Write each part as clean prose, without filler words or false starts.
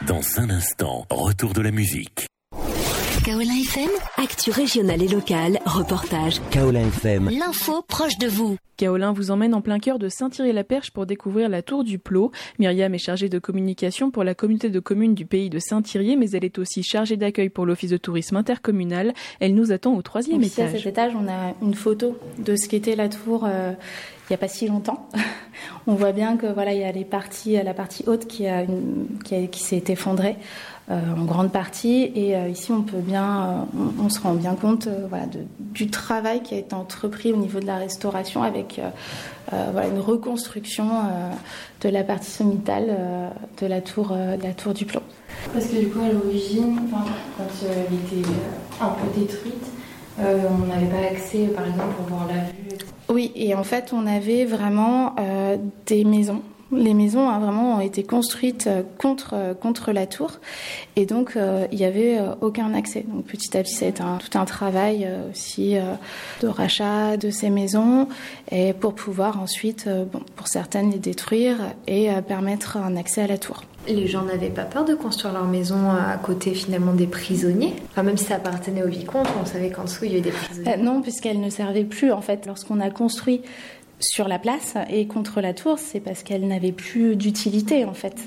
Dans un instant, retour de la musique. Kaolin FM, actu régionale et locale, reportage. Kaolin FM, L'info proche de vous. Kaolin vous emmène en plein cœur de Saint-Thierry-la-Perche pour découvrir la tour du Plot. Myriam est chargée de communication pour la communauté de communes du pays de Saint-Thierry, mais elle est aussi chargée d'accueil pour l'office de tourisme intercommunal. Elle nous attend au 3e étage. À cet étage, on a une photo de ce qu'était la tour il n'y a pas si longtemps. On voit bien que voilà, il y a la partie haute qui s'est effondrée en grande partie, et ici on se rend bien compte du travail qui a été entrepris au niveau de la restauration avec une reconstruction de la partie sommitale de la tour du Plot. Parce que du coup à l'origine, quand elle était un peu détruite, on n'avait pas accès, par exemple, pour voir la vue. Oui, et en fait, on avait vraiment des maisons. Les maisons ont été construites contre la tour, et donc il n'y avait aucun accès. Donc petit à petit, ça a été tout un travail aussi de rachat de ces maisons, et pour pouvoir ensuite, pour certaines, les détruire et permettre un accès à la tour. Les gens n'avaient pas peur de construire leur maison à côté finalement des prisonniers, même si ça appartenait au vicomte, on savait qu'en dessous il y avait des prisonniers. Non, puisqu'elle ne servait plus en fait. Lorsqu'on a construit sur la place et contre la tour, c'est parce qu'elle n'avait plus d'utilité en fait.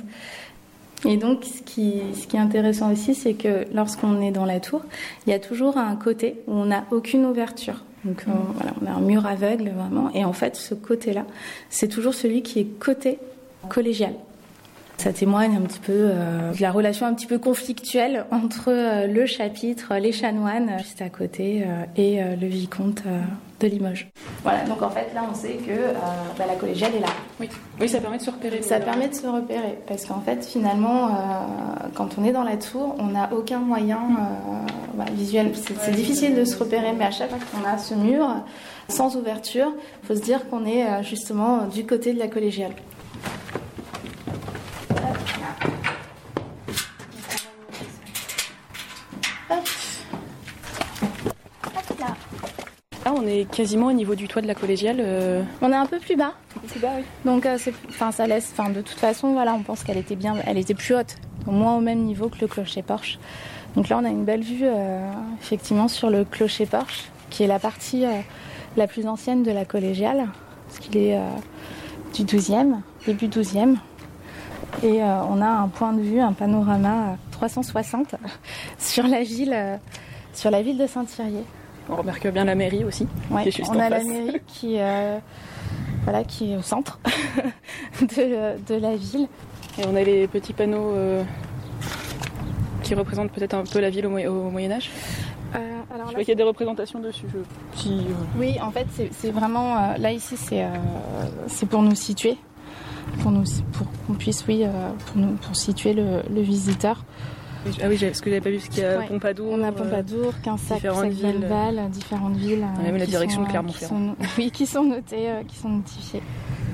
Et donc ce qui est intéressant aussi, c'est que lorsqu'on est dans la tour, il y a toujours un côté où on n'a aucune ouverture. Donc on a un mur aveugle vraiment, et en fait ce côté-là, c'est toujours celui qui est côté collégial. Ça témoigne un petit peu de la relation un petit peu conflictuelle entre le chapitre, les chanoines juste à côté, et le vicomte de Limoges. Voilà, donc en fait là on sait que la collégiale est là. Oui, ça permet de se repérer. Ça permet de se repérer, parce qu'en fait finalement quand on est dans la tour, on n'a aucun moyen visuel. C'est difficile de se repérer, mais à chaque fois qu'on a ce mur sans ouverture, il faut se dire qu'on est justement du côté de la collégiale. Là, on est quasiment au niveau du toit de la collégiale. On est un peu plus bas. Plus bas, oui. Donc, ça laisse. De toute façon, voilà, on pense qu'elle était elle était plus haute, au moins au même niveau que le clocher-porche. Donc là, on a une belle vue, effectivement, sur le clocher-porche, qui est la partie la plus ancienne de la collégiale, parce qu'il est du 12e, début 12e. Et on a un point de vue, un panorama 360 sur la ville de Saint-Thierry. On remarque bien la mairie aussi. Ouais, qui est juste on en a face. la mairie qui est au centre de la ville. Et on a les petits panneaux qui représentent peut-être un peu la ville au Moyen-Âge. Je vois qu'il y a des représentations dessus. Oui, en fait, c'est vraiment... là, ici, c'est pour nous situer. Pour qu'on puisse, pour situer le visiteur. Ah oui, ce que j'avais pas vu, c'est qu'il y a Pompadour. On a Pompadour, Quinsac, différentes villes. On a même la direction de Clermont-Ferrand. Qui sont notées, qui sont notifiées.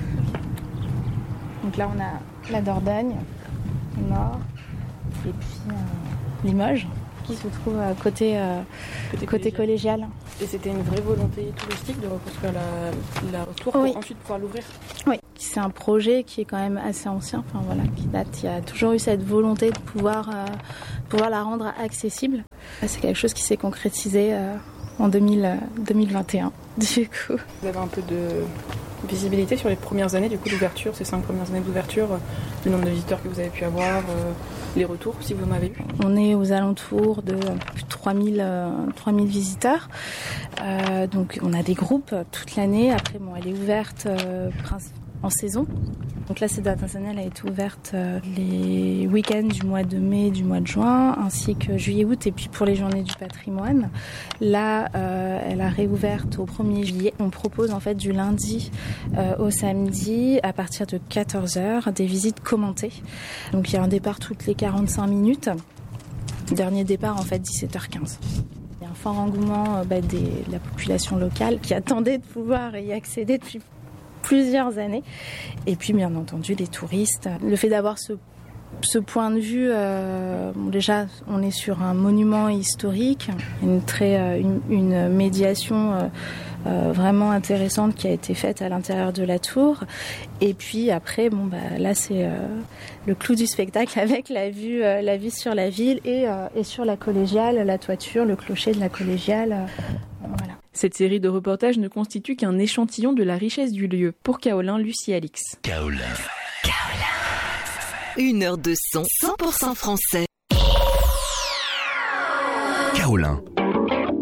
Donc là, on a la Dordogne, au nord, et puis Limoges, qui se trouve côté collégial. Et c'était une vraie volonté touristique de reconstruire la tour pour ensuite pouvoir l'ouvrir. Oui, c'est un projet qui est quand même assez ancien, qui date. Il y a toujours eu cette volonté de pouvoir la rendre accessible. C'est quelque chose qui s'est concrétisé en 2021, du coup. Vous avez un peu de visibilité sur les premières années, du coup, d'ouverture, ces 5 premières années d'ouverture, le nombre de visiteurs que vous avez pu avoir, les retours, si vous en avez eu. On est aux alentours de plus de 3000 visiteurs. Donc on a des groupes toute l'année. Après, elle est ouverte en saison. Donc là, cette dernière année, elle a été ouverte les week-ends du mois de mai, du mois de juin, ainsi que juillet-août, et puis pour les journées du patrimoine. Là, elle a réouvert au 1er juillet. On propose en fait du lundi au samedi, à partir de 14h, des visites commentées. Donc il y a un départ toutes les 45 minutes. Dernier départ, en fait, 17h15. Il y a un fort engouement de la population locale qui attendait de pouvoir y accéder depuis plusieurs années. Et puis, bien entendu, les touristes. Le fait d'avoir ce ce point de vue, déjà, on est sur un monument historique, une médiation vraiment intéressante qui a été faite à l'intérieur de la tour. Et puis après, là, c'est le clou du spectacle avec la vue sur la ville et sur la collégiale, la toiture, le clocher de la collégiale. Voilà. Cette série de reportages ne constitue qu'un échantillon de la richesse du lieu. Pour Kaolin, Lucie Alix. Kaolin. 1 heure de son 100% français. Kaolin.